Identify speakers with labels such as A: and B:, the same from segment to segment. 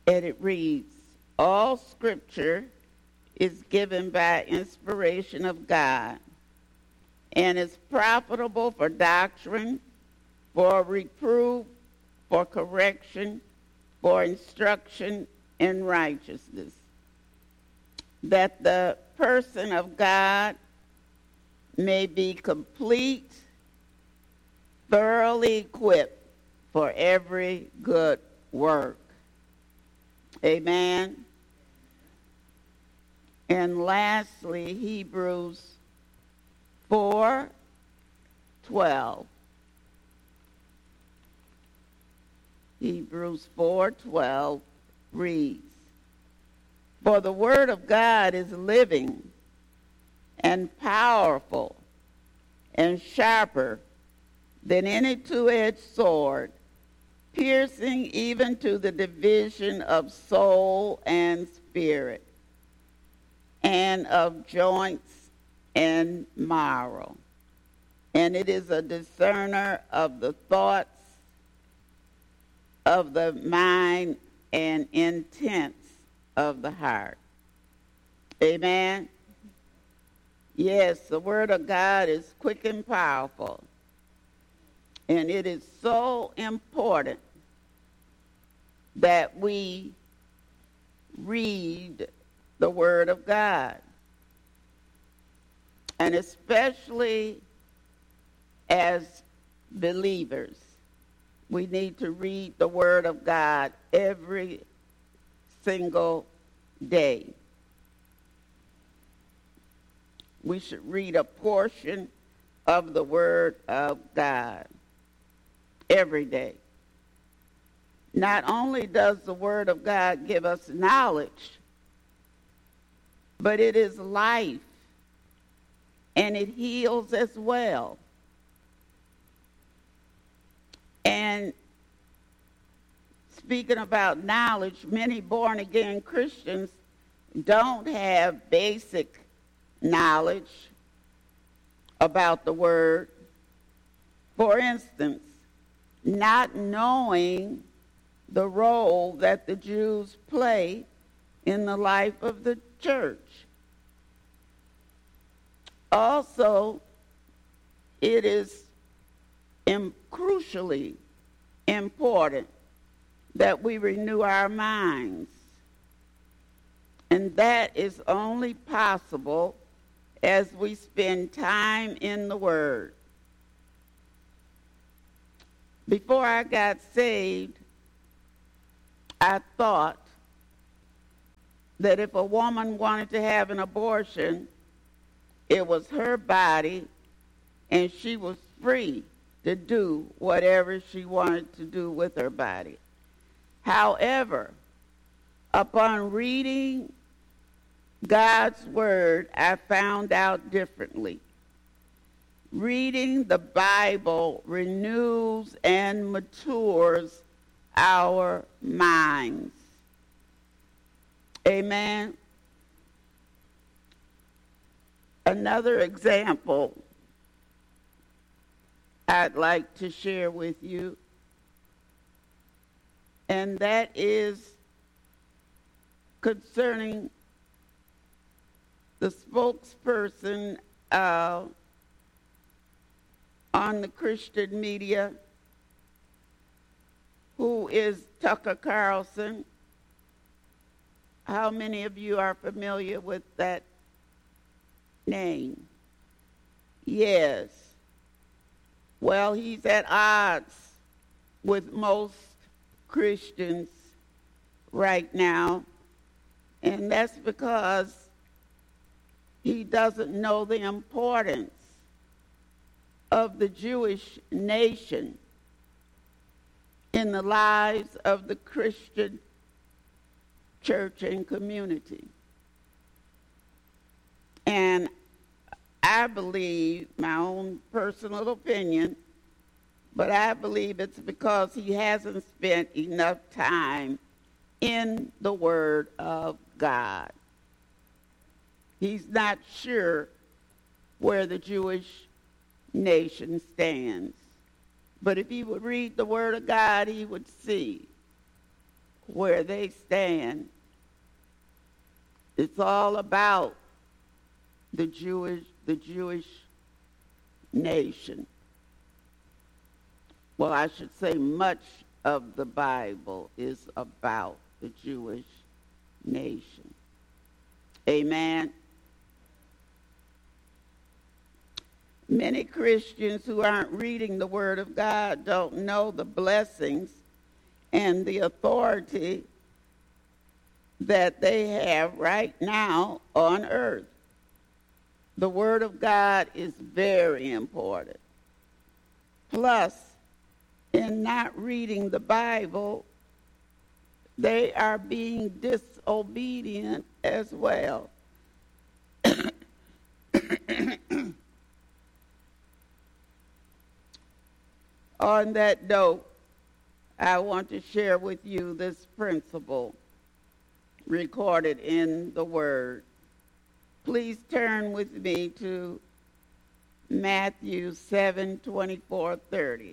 A: And it reads, all scripture is given by inspiration of God and is profitable for doctrine, for reproof, for correction, for instruction in righteousness, that the person of God may be complete, thoroughly equipped for every good work. Amen. And lastly, Hebrews 4:12. Hebrews 4:12 reads, for the word of God is living and powerful and sharper than any two-edged sword, piercing even to the division of soul and spirit, and of joints and marrow. And it is a discerner of the thoughts of the mind and intents of the heart. Amen? Yes, the word of God is quick and powerful. And it is so important that we read the word of God. And especially as believers, we need to read the word of God every single day. We should read a portion of the word of God every day. Not only does the word of God give us knowledge, but it is life, and it heals as well. And speaking about knowledge, many born-again Christians don't have basic knowledge about the word. For instance, not knowing the role that the Jews play in the life of the church. Also, it is crucially important that we renew our minds. And that is only possible as we spend time in the Word. Before I got saved, I thought that if a woman wanted to have an abortion, it was her body, and she was free to do whatever she wanted to do with her body. However, upon reading God's word, I found out differently. Reading the Bible renews and matures our minds. Amen. Another example I'd like to share with you, and that is concerning the spokesperson on the Christian media, who is Tucker Carlson. How many of you are familiar with that name? Yes. Well, he's at odds with most Christians right now, and that's because he doesn't know the importance of the Jewish nation in the lives of the Christian church and community. And I believe, my own personal opinion, but I believe it's because he hasn't spent enough time in the Word of God. He's not sure where the Jewish nation stands. But if he would read the Word of God, he would see where they stand. It's all about the Jewish nation. Well, I should say much of the Bible is about the Jewish nation. Amen. Many Christians who aren't reading the Word of God don't know the blessings and the authority that they have right now on earth. The Word of God is very important. Plus, in not reading the Bible, they are being disobedient as well. On that note, I want to share with you this principle recorded in the Word. Please turn with me to Matthew 7:24-30.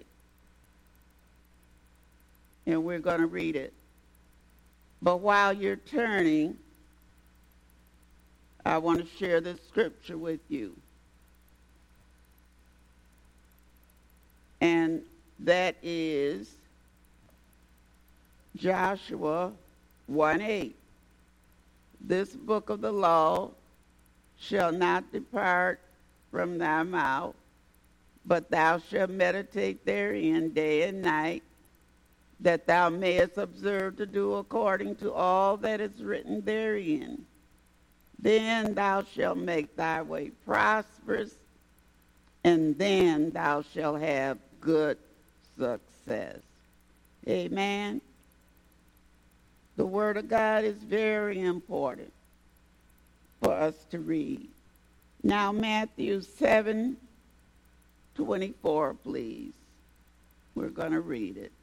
A: And we're going to read it. But while you're turning, I want to share this scripture with you. And that is Joshua 1:8. This book of the law shall not depart from thy mouth, but thou shalt meditate therein day and night, that thou mayest observe to do according to all that is written therein. Then thou shalt make thy way prosperous, and then thou shalt have good success. Amen. The Word of God is very important for us to read. Now, Matthew 7:24, please. We're going to read it.